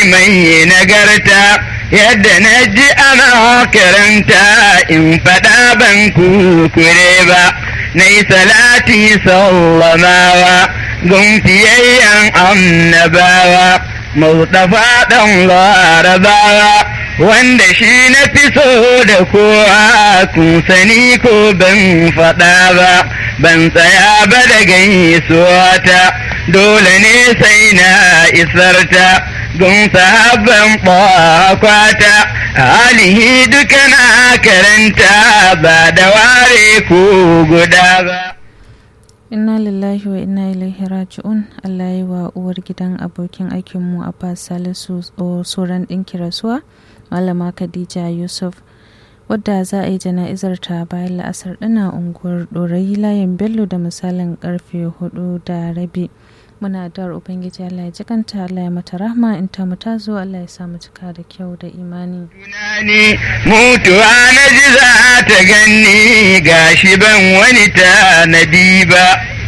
mai nagarta, yadda na ji ana karanta in faɗa ban kukure ba, na yi salati sallamawa gumfiyayyen annabawa, Mustapha ɗan larabawa, wanda shi na fi so da kowa, kun sani ko ban faɗa ba, ban tsaya ba da gaisuwa ta, dole ne sai na isarta, gun sahabban ɓakwata, alihi duka na karanta ba da ware ko guda ba. Inna lillahi wa inna ilaihi raji'un. Allah yi wa uwar gidan abokin aikinmu Abbas Salisu tsoron ɗinki rasuwa, Malama Khadija Yusuf, wadda za a yi jana'izar ta bayan la'asar ɗina unguwar Ɗorayi layin Bello da misalin karfe 4:30. Muna da Ubangiji Allah ya jikanta, Allah ya mata rahma, in ta muta zo Allah ya samu cika da kyau da imani. Mutuwa na ji za ta ganni, gashi ban wani tanadi ba,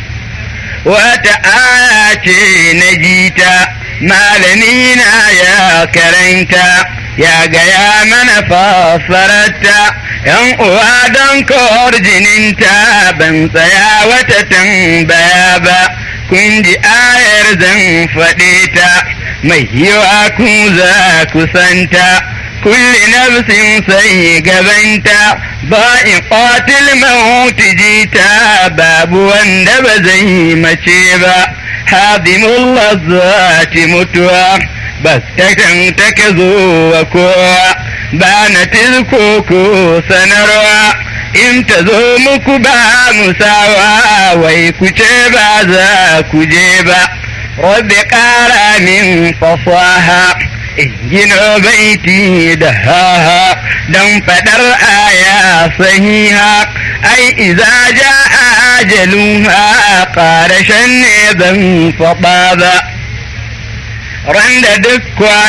wata aya ce na ji ta, malami na ya karanta, ya gaya mana fassararta, yan uwa don kawar jininta, ban tsaya wata tambaya ba, kun ji ayar zan faɗe ta, mai yiwa ku za ku santa, kulli nafsin sai gabanta, ba in qatil mauti jita, babu wanda ba zai mace ba, hadimul lazzati mutuwa, bas takan take zo wa kowa, ba na tilko ko sanarwa, in ta zo muku ba musawa, wai ku ce ba za ku je ba, rabbi ƙara min fasaha, in gino baiti da haha, don faɗar aya sahiha, ai iza ja ajaluha, ƙarashen ne ban faɗa ba, randa duk